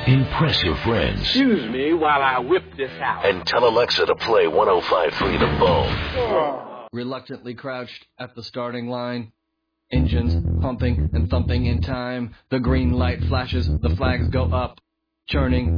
Impress your friends. Excuse me while I whip this out. And tell Alexa to play 105.3 The Bone. Reluctantly crouched at the starting line. Engines pumping and thumping in time. The green light flashes, the flags go up. Churning